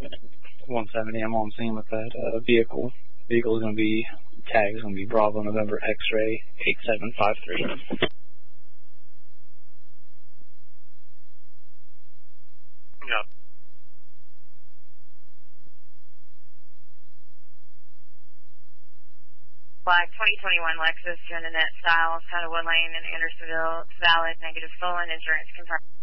170, I'm on scene with that vehicle. Vehicle is going to be, tag is going to be Bravo November X-ray 8753. Yep. Black 2021 Lexus, Internet style, outside of Wood Lane in Andersonville. It's valid, negative stolen, insurance confirmed.